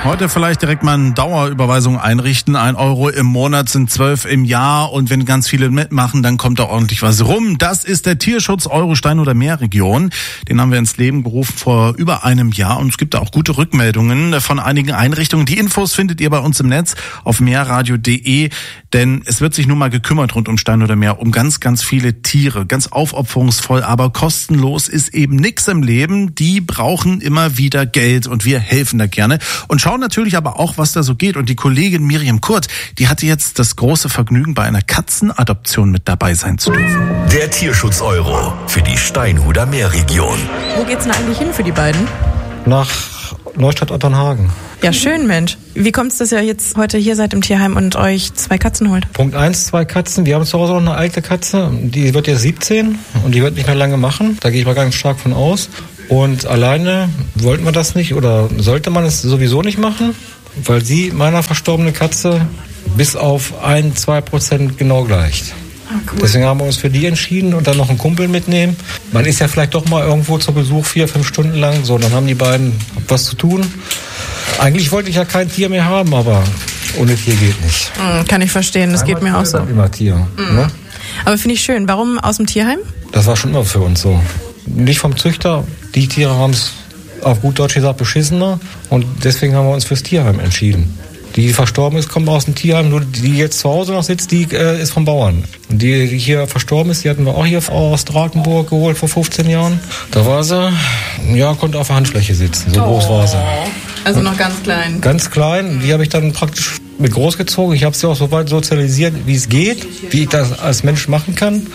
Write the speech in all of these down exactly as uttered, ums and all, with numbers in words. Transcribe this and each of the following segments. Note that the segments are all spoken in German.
Heute vielleicht direkt mal eine Dauerüberweisung einrichten. Ein Euro im Monat sind zwölf im Jahr. Und wenn ganz viele mitmachen, dann kommt da ordentlich was rum. Das ist der Tierschutz Euro Stein- oder Meerregion. Den haben wir ins Leben gerufen vor über einem Jahr. Und es gibt da auch gute Rückmeldungen von einigen Einrichtungen. Die Infos findet ihr bei uns im Netz auf meerradio punkt de. Denn es wird sich nun mal gekümmert rund um Stein oder Meer, um ganz, ganz viele Tiere. Ganz aufopferungsvoll, aber kostenlos ist eben nichts im Leben. Die brauchen immer wieder Geld und wir helfen da gerne. Und schauen natürlich aber auch, was da so geht. Und die Kollegin Miriam Kurt, die hatte jetzt das große Vergnügen, bei einer Katzenadoption mit dabei sein zu dürfen. Der Tierschutz Euro für die Steinhuder Meerregion. Wo geht's denn eigentlich hin für die beiden? Nach Neustadt-Otternhagen. Ja, schön, Mensch. Wie kommt es, dass ihr jetzt heute hier seid im Tierheim und euch zwei Katzen holt? Punkt eins, zwei Katzen. Wir haben zu Hause noch eine alte Katze, die wird jetzt siebzehn und die wird nicht mehr lange machen. Da gehe ich mal ganz stark von aus. Und alleine wollten wir das nicht oder sollte man es sowieso nicht machen, weil sie meiner verstorbenen Katze bis auf ein, zwei Prozent genau gleicht. Ah, cool. Deswegen haben wir uns für die entschieden und dann noch einen Kumpel mitnehmen. Man ist ja vielleicht doch mal irgendwo zu Besuch, vier, fünf Stunden lang. So, dann haben die beiden was zu tun. Eigentlich wollte ich ja kein Tier mehr haben, aber ohne Tier geht nicht. Mhm, kann ich verstehen, das Einmal geht mir Tier, auch so. Immer Tier. Mhm. Ne? Aber finde ich schön. Warum aus dem Tierheim? Das war schon immer für uns so. Nicht vom Züchter. Die Tiere haben es auf gut Deutsch gesagt beschissener. Und deswegen haben wir uns fürs Tierheim entschieden. Die verstorben ist, kommt aus dem Tierheim. Nur die jetzt zu Hause noch sitzt, die äh, ist vom Bauern. Und die, die hier verstorben ist, die hatten wir auch hier aus Drakenburg geholt vor fünfzehn Jahren. Da war sie, ja, konnte auf der Handfläche sitzen. So oh. groß war sie. Also noch ganz klein. Ganz klein. Die habe ich dann praktisch mit großgezogen. Ich habe sie auch so weit sozialisiert, wie es geht, wie ich das als Mensch machen kann.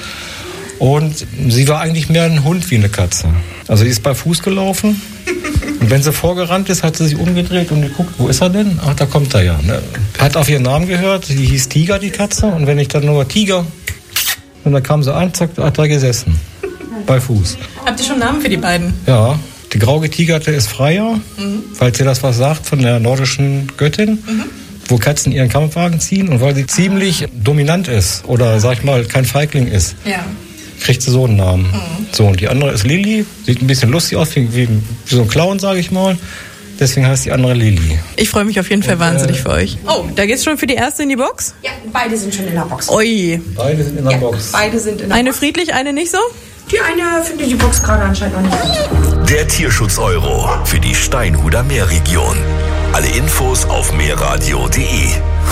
Und sie war eigentlich mehr ein Hund wie eine Katze. Also die ist bei Fuß gelaufen. Und wenn sie vorgerannt ist, hat sie sich umgedreht und geguckt, wo ist er denn? Ach, da kommt er ja. Ne? Hat auf ihren Namen gehört. Die hieß Tiger, die Katze. Und wenn ich dann nur Tiger, und dann kam sie an, zack, hat er gesessen. Bei Fuß. Habt ihr schon Namen für die beiden? Ja. Die Graugetigerte ist Freya, mhm. falls ihr das was sagt, von der nordischen Göttin. Mhm. Wo Katzen ihren Kampfwagen ziehen. Und weil sie ziemlich dominant ist oder, sag ich mal, kein Feigling ist. Ja. Kriegt sie so einen Namen. Mhm. So, und die andere ist Lilly. Sieht ein bisschen lustig aus, wie, wie, wie so ein Clown, sage ich mal. Deswegen heißt die andere Lilly. Ich freue mich auf jeden Fall und, wahnsinnig äh, für euch. Oh, da geht's schon für die erste in die Box? Ja, beide sind schon in der Box. Ui. Beide sind in der ja, Box. Beide sind in der eine Box. friedlich, eine nicht so? Die eine findet die Box gerade anscheinend noch nicht. Der Tierschutz Euro für die Steinhuder Meerregion. Alle Infos auf meerradio punkt de.